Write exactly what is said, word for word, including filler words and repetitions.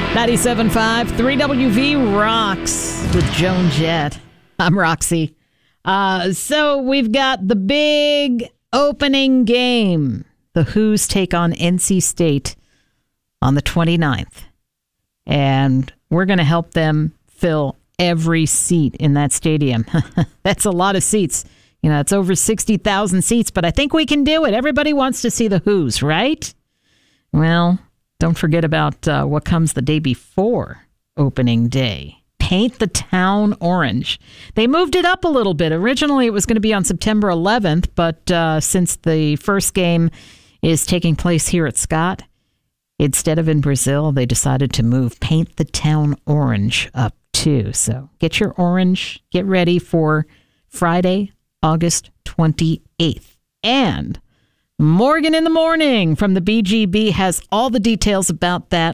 ninety-seven point five, three W V rocks with Joan Jett. I'm Roxy. Uh, so we've got the big opening game. The Who's take on N C State on the twenty-ninth. And we're going to help them fill every seat in that stadium. That's a lot of seats. You know, it's over sixty thousand seats, but I think we can do it. Everybody wants to see the Who's, right? Well, don't forget about uh, what comes the day before opening day. Paint the town orange. They moved it up a little bit. Originally, it was going to be on September eleventh, but uh, since the first game is taking place here at Scott, instead of in Brazil, they decided to move Paint the Town Orange up too. So get your orange. Get ready for Friday, August twenty-eighth. And Morgan in the Morning from the B G B has all the details about that